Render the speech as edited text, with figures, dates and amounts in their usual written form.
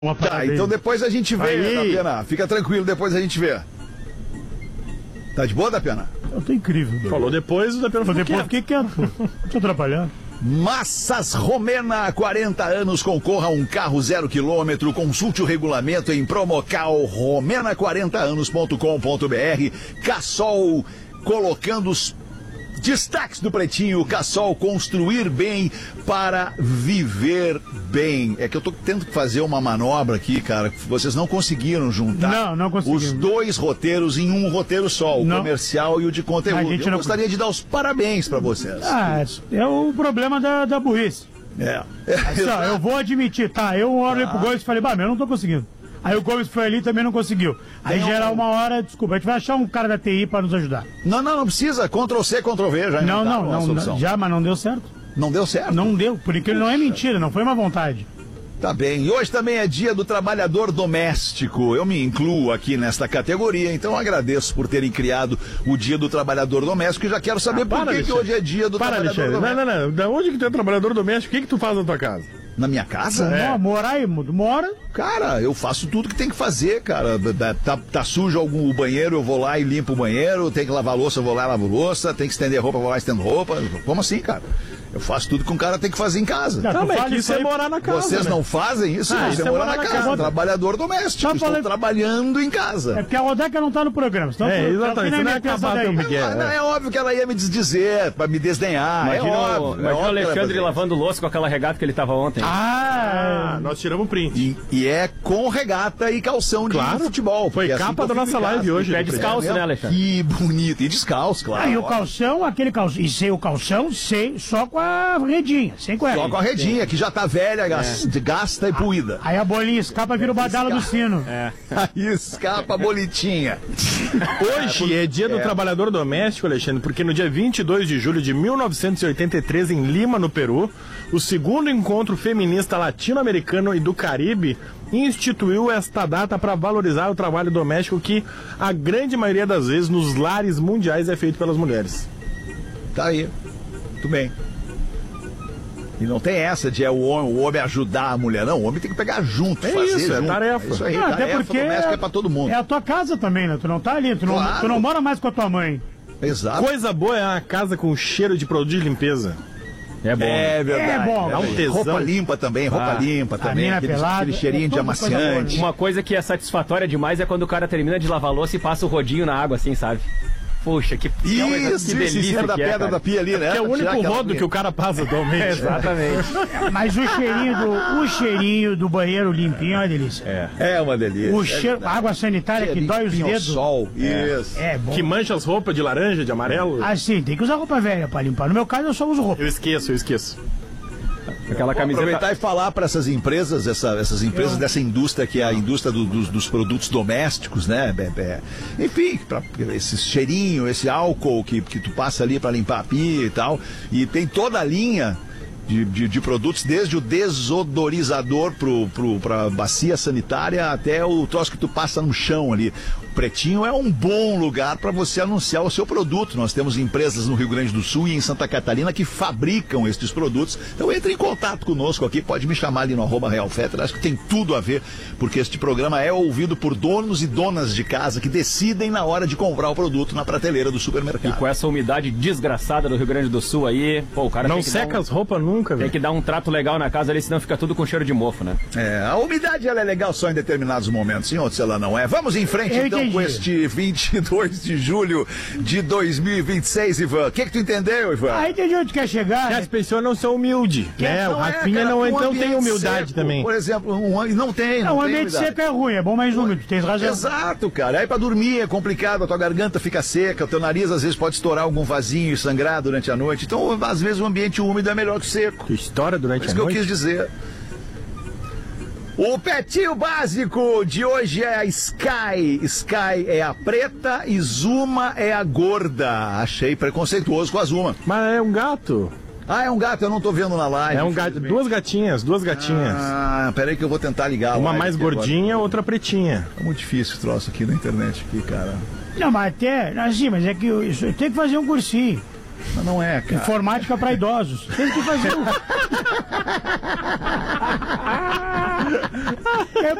Tá, então depois a gente vê, Dapena. Fica tranquilo, depois a gente vê. Tá de boa, Dapena? Eu tô incrível. Falou depois, o Dapena falou depois fiquei quieto, pô. Tô atrapalhando. Massas Romena, 40 anos, concorra a um carro 0 km. Consulte o regulamento em Promocal, romena40anos.com.br. Cassol, colocando os destaques do Pretinho. Cassol, construir bem para viver bem. É que eu tô tendo que fazer uma manobra aqui, cara. Vocês não conseguiram juntar não conseguimos. os dois roteiros em um roteiro só, o comercial e o de conteúdo. Eu gostaria de dar os parabéns para vocês. É o problema da burrice. Assim, ó, eu vou admitir, tá? Eu olhei pro Gomes e falei, eu não tô conseguindo. Aí o Gomes foi ali e também não conseguiu. Aí gerar uma hora, desculpa, a gente vai achar um cara da TI para nos ajudar. Não precisa. Ctrl-C, Ctrl-V já. Não, já, mas não deu certo. Não deu certo? Não deu, porque não é mentira, não foi uma vontade. Tá bem. E hoje também é dia do trabalhador doméstico. Eu me incluo aqui nesta categoria, então agradeço por terem criado o dia do trabalhador doméstico e já quero saber por que hoje é dia do trabalhador doméstico. Não. Da onde que tu é trabalhador doméstico? O que tu faz na tua casa? Na minha casa? Morar aí, mora. Cara, eu faço tudo que tem que fazer, cara. Tá sujo o banheiro, eu vou lá e limpo o banheiro. Tem que lavar louça, eu vou lá e lavo louça. Tem que estender roupa, eu vou lá e estendo roupa. Como assim, cara? Eu faço tudo que um cara tem que fazer em casa. Mas isso é morar na casa. Vocês não fazem isso? Você mora na casa. Trabalhador doméstico. Estou trabalhando em casa. É porque a Rodeca não tá no programa. Exatamente. Você não é acabar com o Miguel. É óbvio que ela ia me desdizer, pra me desdenhar. Imagina o Alexandre lavando louça com aquela regata que ele tava ontem. Nós tiramos print. E é com regata e calção de futebol. Foi capa da nossa live hoje. É descalço, né, Alexandre? Que bonito. E descalço, claro. E o calção, aquele calção. E sem o calção, só com a redinha, sem cueca. Só com a redinha, que já tá velha, gasta e puída. Aí a bolinha escapa, vira o badalo do sino. Aí escapa a bolitinha. Hoje é dia do trabalhador doméstico, Alexandre, porque no dia 22 de julho de 1983, em Lima, no Peru, o segundo encontro feminista latino-americano e do Caribe instituiu esta data para valorizar o trabalho doméstico que, a grande maioria das vezes, nos lares mundiais é feito pelas mulheres. Tá aí. Muito bem. E não tem essa de o homem ajudar a mulher, não. O homem tem que pegar junto, fazer isso, junto. É tarefa. É isso aí, até porque é pra todo mundo. É a tua casa também, né? Tu não tá ali, tu não mora mais com a tua mãe. Exato. Coisa boa é uma casa com cheiro de produto de limpeza. É bom. É verdade. É bom. Dá um tesão. Roupa limpa também. Aquele cheirinho de amaciante. Uma coisa que é satisfatória demais é quando o cara termina de lavar louça e passa o rodinho na água, assim, sabe? Poxa, que delícia da pedra da pia ali, né? É o único rodo que o cara passa atualmente. Exatamente. Mas o cheirinho do banheiro limpinho é uma delícia. É uma delícia. O cheiro, água sanitária que dói os dedos. Sol. Isso. É bom. Que mancha as roupas de laranja, de amarelo. Sim, tem que usar roupa velha pra limpar. No meu caso, eu só uso roupa. Eu esqueço. Aquela camiseta. Aproveitar e falar para essas empresas, essas empresas dessa indústria que é a indústria dos produtos domésticos, né? Enfim, para esse cheirinho, esse álcool que tu passa ali para limpar a pia e tal. E tem toda a linha de produtos, desde o desodorizador pra bacia sanitária até o troço que tu passa no chão ali. O Pretinho é um bom lugar para você anunciar o seu produto. Nós temos empresas no Rio Grande do Sul e em Santa Catarina que fabricam estes produtos. Então entre em contato conosco aqui, pode me chamar ali no @RealFetter. Acho que tem tudo a ver, porque este programa é ouvido por donos e donas de casa que decidem na hora de comprar o produto na prateleira do supermercado. E com essa umidade desgraçada do Rio Grande do Sul aí, o cara não seca as roupas nunca, velho. Tem que dar um trato legal na casa ali, senão fica tudo com cheiro de mofo, né? A umidade ela é legal só em determinados momentos, em outros ela não é. Vamos em frente então com este 22 de julho de 2026, Ivan. O que tu entendeu, Ivan? Entendi onde quer chegar. As pessoas não são humildes, né? O Rafinha não tem humildade seco, também. Por exemplo, não tem. O ambiente seco é ruim, é bom mais úmido, tens razão. Exato, cara. Aí pra dormir é complicado, a tua garganta fica seca, o teu nariz às vezes pode estourar algum vasinho e sangrar durante a noite. Então, às vezes o ambiente úmido é melhor que o seco. Que história durante a noite. Isso que eu quis dizer. O Pretinho Básico de hoje é a Sky. Sky é a preta e Zuma é a gorda. Achei preconceituoso com a Zuma. Mas é um gato. É um gato, eu não tô vendo na live. É um gato, duas gatinhas. Peraí que eu vou tentar ligar. Uma mais gordinha, outra pretinha. É muito difícil o troço aqui na internet, cara. Não, mas mas é que eu tenho que fazer um cursinho. Mas não é, cara. Informática para idosos. Tem que fazer